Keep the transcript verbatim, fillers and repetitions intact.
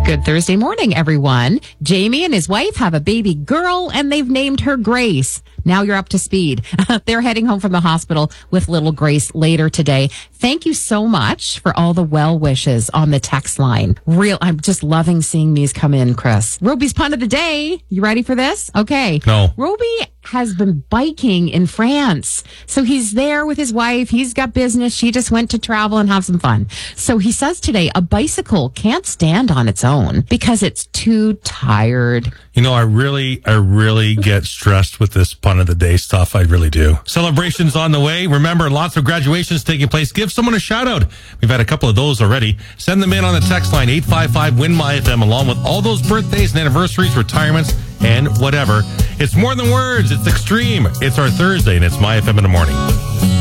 Good Thursday morning, everyone. Jamie and his wife have a baby girl, and they've named her Grace. Now you're up to speed. They're heading home from the hospital with little Grace later today. Thank you so much for all the well wishes on the text line. Real, I'm just loving seeing these come in, Chris. Roby's pun of the day. You ready for this? Okay. No. Roby has been biking in France. So he's there with his wife. He's got business. She just went to travel and have some fun. So he says today, a bicycle can't stand on its own because it's too tired. You know, I really, I really get stressed with this pun of the day stuff. I really do. Celebrations on the way. Remember, lots of graduations taking place. Give someone a shout out. We've had a couple of those already. Send them in on the text line eight five five win my F M along with all those birthdays and anniversaries, retirements, and whatever. It's more than words. It's extreme. It's our Thursday, and it's My F M in the morning.